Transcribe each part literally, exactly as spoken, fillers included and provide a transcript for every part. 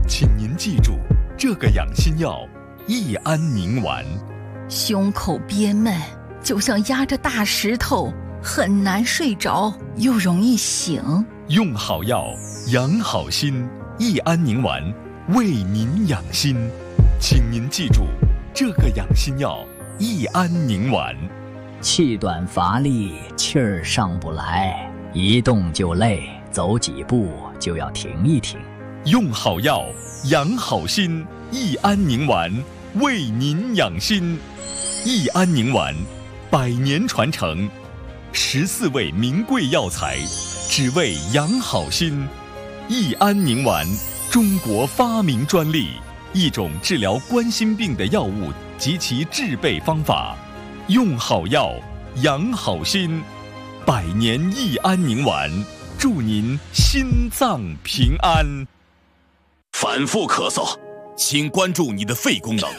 请您记住这个养心药益安宁丸。 胸口憋闷，就像压着大石头，很难睡着，又容易醒。 用好药，养好心，益安宁丸为您养心。请您记住这个养心药益安宁丸。 气短乏力，气儿上不来，一动就累，走几步就要停一停。 用好药，养好心，益安宁丸为您养心。益安宁丸，百年传承，十四味名贵药材，只为养好心。益安宁丸，中国发明专利，一种治疗冠心病的药物及其制备方法。用好药，养好心，百年益安宁丸，祝您心脏平安。 反复咳嗽，请关注你的肺功能。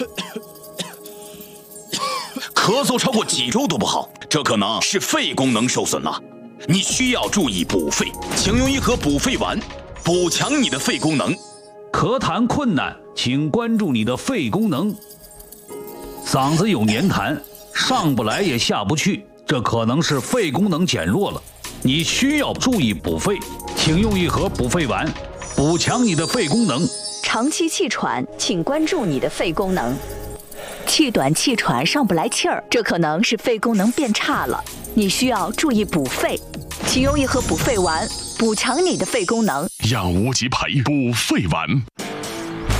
咳嗽超过几周都不好，这可能是肺功能受损了。你需要注意补肺，请用一盒补肺丸，补强你的肺功能。 咳痰困难，请关注你的肺功能。嗓子有黏痰，上不来也下不去，这可能是肺功能减弱了。你需要注意补肺，请用一盒补肺丸，补强你的肺功能。 长期气喘，请关注你的肺功能。气短气喘上不来气儿，这可能是肺功能变差了，你需要注意补肺，请用一盒补肺丸，补强你的肺功能。 药物及培补肺丸。